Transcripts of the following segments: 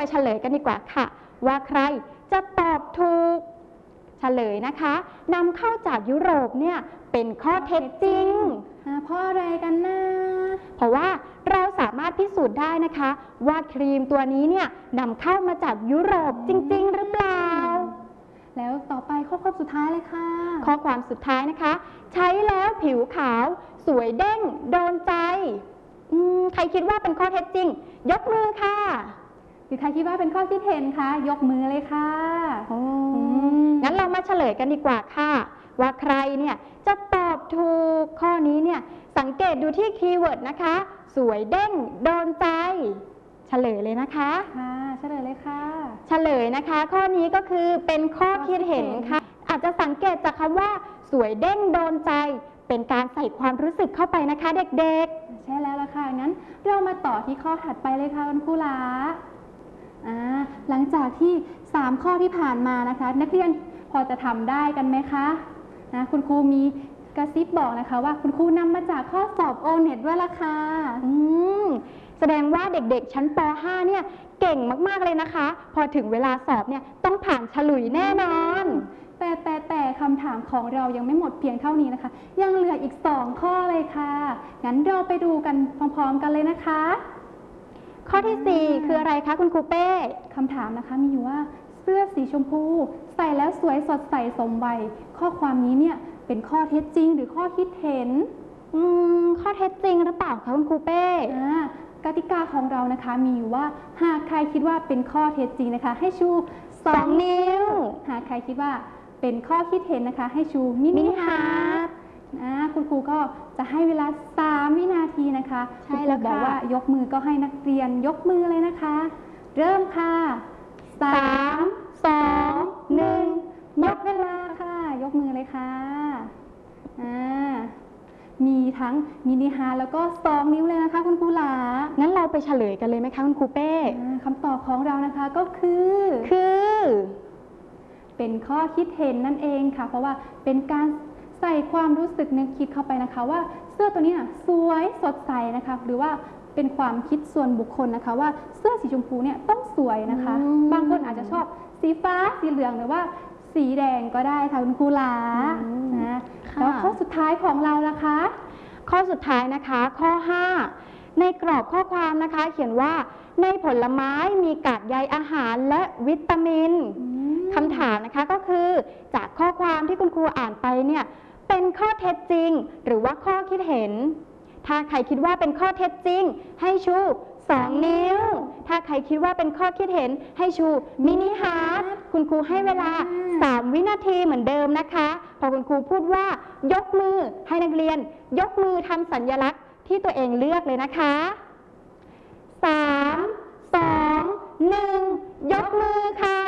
เฉลยกันดีกว่าค่ะว่าใครจะตอบถูกเฉลยนะคะนำเข้าจากยุโรปเนี่ยเป็นข้อเท็จจริงเพราะอะไรกันนะเพราะว่าเราสามารถพิสูจน์ได้นะคะว่าครีมตัวนี้เนี่ยนำเข้ามาจากยุโรปจริงๆหรือเปล่าแล้วต่อไปข้อความสุดท้ายเลยค่ะข้อความสุดท้ายนะคะใช้แล้วผิวขาวสวยเด้งโดนใจใครคิดว่าเป็นข้อเท็จจริงยกมือค่ะหรือใครคิดว่าเป็นข้อคิดเห็นคะยกมือเลยค่ะงั้นเรามาเฉลยกันดีกว่าค่ะว่าใครเนี่ยจะตอบถูกข้อนี้เนี่ยสังเกตดูที่คีย์เวิร์ดนะคะสวยเด้งโดนใจเฉลยเลยนะคะค่ะเฉลยเลยค่ะเฉลยนะคะข้อนี้ก็คือเป็นข้อคิดเห็นค่ะอาจจะสังเกตจากคำว่าสวยเด้งโดนใจเป็นการใส่ความรู้สึกเข้าไปนะคะเด็กๆใช่แล้วล่ะค่ะงั้นเรามาต่อที่ข้อถัดไปเลยค่ะคุณครูหลาหลังจากที่3ข้อที่ผ่านมานะคะนักเรียนพอจะทำได้กันไหมคะคุณครูมีกระซิบบอกนะคะว่าคุณครูนำมาจากข้อสอบ O-NET ด้วยล่ะค่ะแสดงว่าเด็กๆชั้นป .5 เนี่ยเก่งมากๆเลยนะคะพอถึงเวลาสอบเนี่ยต้องผ่านฉลุยแน่นอนแต่คำถามของเรายังไม่หมดเพียงเท่านี้นะคะยังเหลืออีก2ข้อเลยค่ะงั้นเราไปดูกันพร้อมๆกันเลยนะคะข้อที่4คืออะไรคะคุณครูเป้คำถามนะคะมีอยู่ว่าเสื้อสีชมพูใส่แล้วสวยสดใสสมวัยข้อความนี้เนี่ยเป็นข้อเท็จจริงหรือข้อคิดเห็นข้อเท็จจริงหรือเปล่าคะคุณครูเป้กติกาของเรานะคะมีอยู่ว่าหากใครคิดว่าเป็นข้อเท็จจริงนะคะให้ชู 2 นิ้วหากใครคิดว่าเป็นข้อคิดเห็นนะคะให้ชูมินิฮาร์ทคุณครูก็จะให้เวลา3 วินาทีนะคะใช่แล้วบอกว่ายกมือก็ให้นักเรียนยกมือเลยนะคะเริ่มค่ะ3 2 1ยกเวลาค่ะยกมือเลยค่ะมีทั้งมินิฮาร์ทแล้วก็2 นิ้วเลยนะคะคุณครูหลางั้นเราไปเฉลยกันเลยไหมคะคุณครูเป้คำตอบของเรานะคะก็คือเป็นข้อคิดเห็นนั่นเองค่ะเพราะว่าเป็นการใส่ความรู้สึกนึกคิดเข้าไปนะคะว่าเสื้อตัวนี้สวยสดใสนะคะหรือว่าเป็นความคิดส่วนบุคคลนะคะว่าเสื้อสีชมพูเนี่ยต้องสวยนะคะบางคนอาจจะชอบสีฟ้าสีเหลืองหรือว่าสีแดงก็ได้ค่ะคุณครูหลาแล้วข้อสุดท้ายของเรานะคะข้อสุดท้ายนะคะข้อ5ในกรอบข้อความนะคะเขียนว่าในผลไม้มีกากใยอาหารและวิตามินคำถามนะคะก็คือจากข้อความที่คุณครูอ่านไปเนี่ยเป็นข้อเท็จจริงหรือว่าข้อคิดเห็นถ้าใครคิดว่าเป็นข้อเท็จจริงให้ชู2 นิ้วถ้าใครคิดว่าเป็นข้อคิดเห็นให้ชูมินิฮาร์ทคุณครูให้เวลา3 วินาทีเหมือนเดิมนะคะพอคุณครูพูดว่ายกมือให้นักเรียนยกมือทำสัญลักษณ์ที่ตัวเองเลือกเลยนะคะ3 2 1ยกมือค่ะ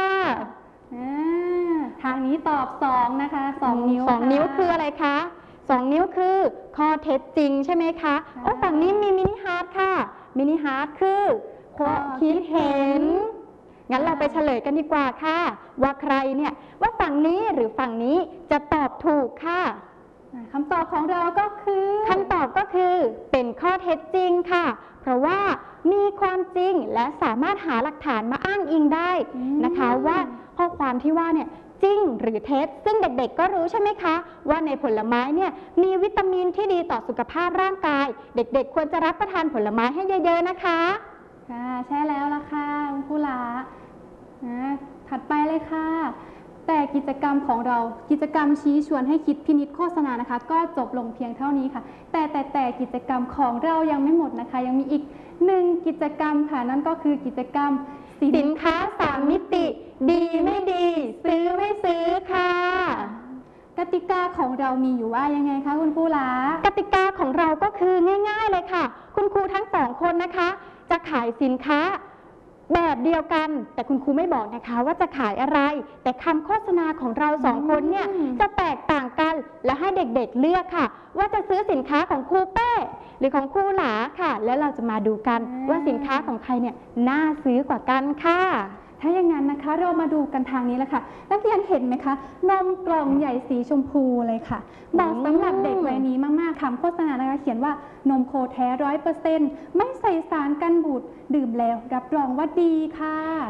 ทางนี้ตอบ2นะคะ2 นิ้ว 2 นิ้วคืออะไรคะ2 นิ้วคือข้อเท็จจริงใช่ไหมคะฝั่งนี้มีมินิฮาร์ทค่ะมินิฮาร์ทคือข้อคิดเห็นงั้นเราไปเฉลยกันดีกว่าค่ะว่าใครเนี่ยว่าฝั่งนี้หรือฝั่งนี้จะตอบถูกค่ะคำตอบของเราก็คือคำตอบก็คือเป็นข้อเท็จจริงค่ะเพราะว่ามีความจริงและสามารถหาหลักฐานมาอ้างอิงได้นะคะว่าข้อความที่ว่าเนี่ยจริงหรือเท็จซึ่งเด็กๆก็รู้ใช่ไหมคะว่าในผลไม้เนี่ยมีวิตามินที่ดีต่อสุขภาพร่างกายเด็กๆควรจะรับประทานผลไม้ให้เยอะๆนะคะใช่แล้วล่ะค่ะคุณครูหลาถัดไปเลยค่ะแต่กิจกรรมของเรากิจกรรมชี้ชวนให้คิดพินิจโฆษณานะคะก็จบลงเพียงเท่านี้ค่ะแต่กิจกรรมของเรายังไม่หมดนะคะยังมีอีก1กิจกรรมค่ะนั่นก็คือกิจกรรมสินค้า3 มิติดีไม่ดีซื้อไม่ซื้อค่ะกติกาของเรามีอยู่ว่ายังไงคะคุณครูหลากติกาของเราก็คือง่ายๆเลยค่ะคุณครูทั้ง2 คนนะคะจะขายสินค้าแบบเดียวกันแต่คุณครูไม่บอกนะคะว่าจะขายอะไรแต่คำโฆษณาของเรา2 คนเนี่ยจะแตกต่างกันและให้เด็กๆเลือกค่ะว่าจะซื้อสินค้าของครูเป้หรือของครูหลาค่ะแล้วเราจะมาดูกันว่าสินค้าของใครเนี่ยน่าซื้อกว่ากันค่ะถ้าอย่างนั้นนะคะเรามาดูกันทางนี้แล้วค่ะนักเรียนเห็นไหมคะนมกล่องใหญ่สีชมพูเลยค่ะเหมาะสำหรับเด็กวัยนี้มากๆคำโฆษณานะคะเขียนว่านมโคแท้100%ไม่ใส่สารกันบูดดื่มแล้วรับรองว่าดีค่ะ